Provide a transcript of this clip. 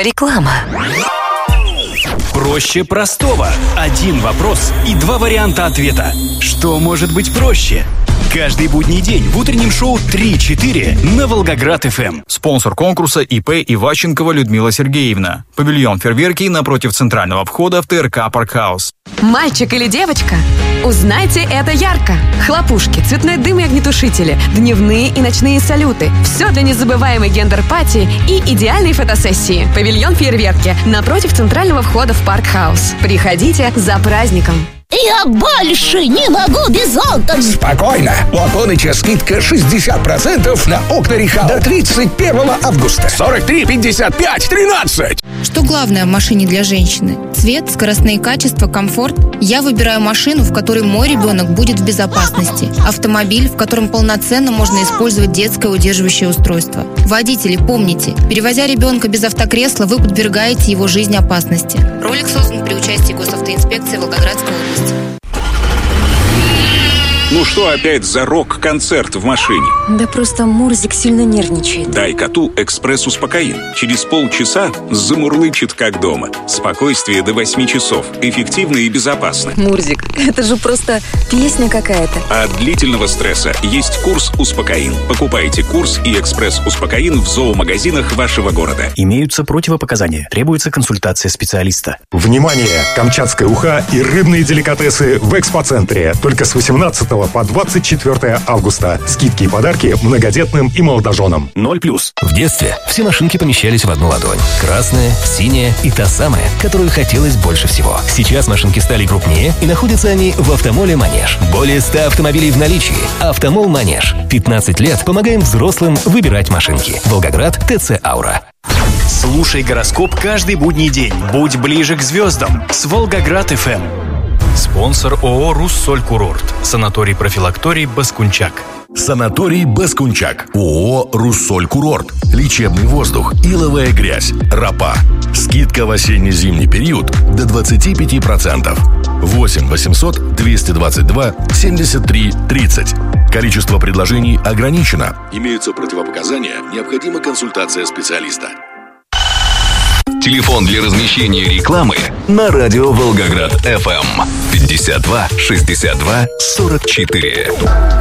Реклама. Проще простого. Один вопрос и два варианта ответа. Что может быть проще? Каждый будний день в утреннем шоу 3-4 на Волгоград-ФМ. Спонсор конкурса ИП Иващенкова Людмила Сергеевна. Павильон фейерверки напротив центрального входа в ТРК «Паркхаус». Мальчик или девочка? Узнайте это ярко. Хлопушки, цветной дым и огнетушители, дневные и ночные салюты. Все для незабываемой гендер-пати и идеальной фотосессии. Павильон фейерверки напротив центрального входа в Паркхаус. Приходите за праздником. Я больше не могу без окон. Спокойно. У Оконыча скидка 60% на окна Рихау до 31 августа. 43, 55, 13. Что главное в машине для женщины? Цвет, скоростные качества, комфорт? Я выбираю машину, в которой мой ребенок будет в безопасности. Автомобиль, в котором полноценно можно использовать детское удерживающее устройство. Водители, помните, перевозя ребенка без автокресла, вы подвергаете его жизни опасности. Ролик создан при участии госавтоинспекции Волгоградской области. Ну что опять за рок-концерт в машине? Да просто Мурзик сильно нервничает. Дай коту экспресс-успокоин. Через полчаса замурлычет как дома. Спокойствие до 8 часов. Эффективно и безопасно. Мурзик, это же просто песня какая-то. От длительного стресса есть курс «Успокоин». Покупайте курс и экспресс-успокоин в зоомагазинах вашего города. Имеются противопоказания. Требуется консультация специалиста. Внимание! Камчатская уха и рыбные деликатесы в экспоцентре. Только с 18 по 24 августа. Скидки и подарки многодетным и молодоженам. 0+. В детстве все машинки помещались в одну ладонь. Красная, синяя и та самая, которую хотелось больше всего. Сейчас машинки стали крупнее, и находятся они в Автомоле Манеж. Более 100 автомобилей в наличии. Автомол Манеж. 15 лет помогаем взрослым выбирать машинки. Волгоград, ТЦ «Аура». Слушай гороскоп каждый будний день. Будь ближе к звездам с Волгоград-ФМ. Спонсор ООО «Руссоль-Курорт». Санаторий-профилакторий «Баскунчак». Санаторий «Баскунчак». ООО «Руссоль-Курорт». Лечебный воздух, иловая грязь, ропа. Скидка в осенне-зимний период до 25%. 8 800 222 73 30. Количество предложений ограничено. Имеются противопоказания, необходима консультация специалиста. Телефон для размещения рекламы на радио Волгоград ФМ 52 62 44.